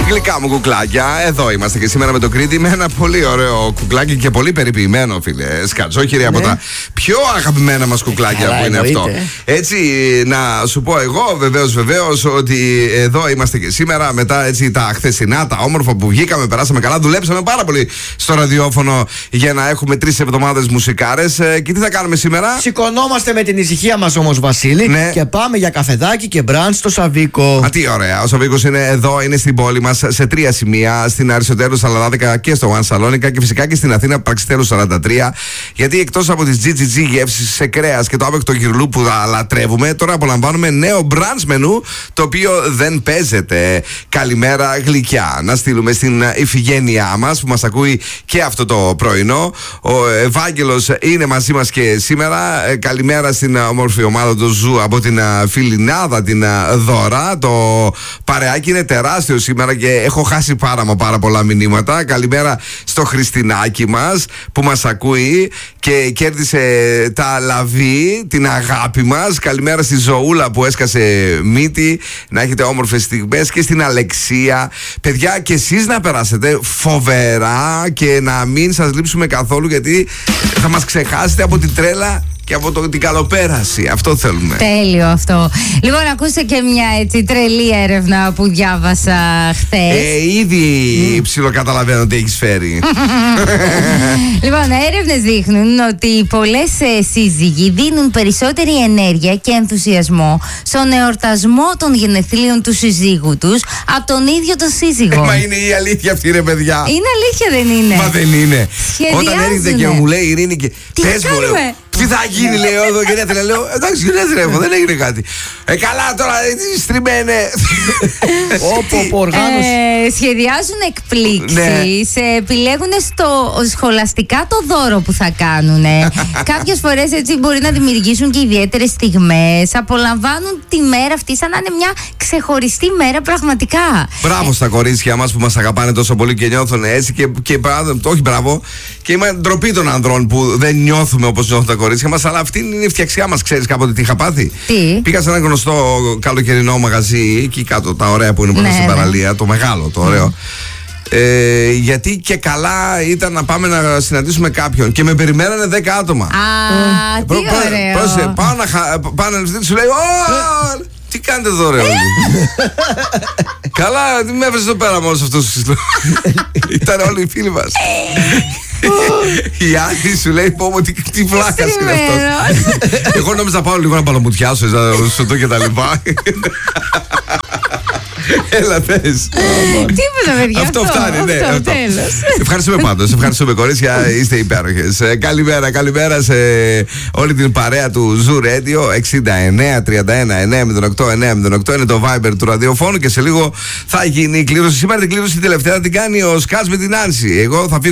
Γλυκά μου κουκλάκια, εδώ είμαστε και σήμερα με τον Κρήτη με ένα πολύ ωραίο κουκλάκι και πολύ περιποιημένο, φίλε. Σκατζόχυρη, από τα πιο αγαπημένα μας κουκλάκια που είναι αυτό. Έτσι, να σου πω εγώ βεβαίως ότι εδώ είμαστε και σήμερα μετά έτσι τα χθεσινά, τα όμορφα που βγήκαμε, περάσαμε καλά, δουλέψαμε πάρα πολύ στο ραδιόφωνο για να έχουμε 3 εβδομάδες μουσικάρες. Και τι θα κάνουμε σήμερα? Σηκωνόμαστε με την ησυχία μας όμως, Βασίλη, και πάμε για καφεδάκι και μπραντς στο Σαβίκο. Α, τι ωραία. Ο Σαβίκος είναι εδώ, είναι στην πόλη μας σε 3 σημεία. Στην Αριστοτέλους Σαλαδάδικα και στο One Σαλόνικα και φυσικά και στην Αθήνα Πραξιτέλους 43. Γιατί εκτός από τις GGG γεύσεις σε κρέας και το άπεκτο γυρλού που λατρεύουμε, τώρα απολαμβάνουμε νέο brunch μενού το οποίο δεν παίζεται. Καλημέρα γλυκιά. Να στείλουμε στην Ιφηγένειά μας που μας ακούει και αυτό το πρωινό. Ο Ευάγγελος είναι μαζί μας και σήμερα. Καλημέρα στην όμορφη ομάδα του Ζου από την Φιλινάδα, την Δώρα. Το παρεάκι είναι τεράστιο σήμερα και έχω χάσει πάρα πολλά μηνύματα. Καλημέρα στο Χριστινάκι μας που μας ακούει και κέρδισε τα λαβή, την αγάπη μας. Καλημέρα στη Ζωούλα που έσκασε μύτη. Να έχετε όμορφες στιγμές και στην Αλεξία. Παιδιά, και εσείς να περάσετε φοβερά και να μην σας λείψουμε καθόλου, γιατί θα μας ξεχάσετε από την τρέλα και από την καλοπέραση. Αυτό θέλουμε. Τέλειο αυτό. Λοιπόν, ακούστε και μια έτσι τρελή έρευνα που διάβασα χθες. Ήδη ψιλοκαταλαβαίνω τι έχεις φέρει. Λοιπόν, έρευνες δείχνουν ότι πολλές σύζυγοι δίνουν περισσότερη ενέργεια και ενθουσιασμό στον εορτασμό των γενεθλίων του συζύγου τους από τον ίδιο τον σύζυγο. Μα είναι η αλήθεια αυτή, ρε παιδιά. Είναι αλήθεια, δεν είναι? Μα δεν είναι. Όταν έρχεται και μου λέει η Ειρήνη και πες μου, τι θα γίνει, λέω εδώ γενέθλια, λέω εντάξει γενέθλια, δεν έγινε κάτι. Καλά τώρα, στριμμένε. Όπου οργάνωση. Σχεδιάζουν εκπλήξεις, επιλέγουν σχολαστικά το δώρο που θα κάνουν. Κάποιες φορές έτσι μπορεί να δημιουργήσουν και ιδιαίτερες στιγμές. Απολαμβάνουν τη μέρα αυτή σαν να είναι μια ξεχωριστή μέρα πραγματικά. Μπράβο στα κορίτσια μας που μας αγαπάνε τόσο πολύ και νιώθουν έτσι και όχι μπράβο. Και είμαι ντροπή των ανδρών που δεν νιώθουμε όπως νιώθουν τα κορίτσια μας, αλλά αυτή είναι η φτιαξιά μας. Ξέρεις κάποτε τι είχα πάθει? Τι? Πήγα σε ένα γνωστό καλοκαιρινό μαγαζί εκεί κάτω, τα ωραία που είναι μπροστά στην παραλία, το μεγάλο, το ωραίο. Γιατί και καλά ήταν να πάμε να συναντήσουμε κάποιον και με περιμένανε 10 άτομα. Τι ωραίο. Πάω να σου λέει τι κάνετε εδώ, ρε? Καλά, τι με έφερες εδώ πέρα μόνος αυτός? Ήταν όλοι οι φίλοι μας. Η άλλη σου λέει πω τι βλάκας είναι αυτός. Εγώ νόμιζα πάω λίγο να παλαμουτιάσω σωτό και τα λοιπά. Έλα θες. Τίποτα, παιδιά. Αυτό φτάνει, ναι. Ευχαριστούμε πάντως. Ευχαριστούμε, κορίτσια. Είστε υπέροχες. Καλημέρα σε όλη την παρέα του Zoo Radio. 69-31-908-908 είναι το Viber του ραδιοφώνου και σε λίγο θα γίνει η κλήρωση. Σήμερα την κλήρωση την τελευταία την κάνει ο Σκάς με την Άνση. Εγώ θα φύγω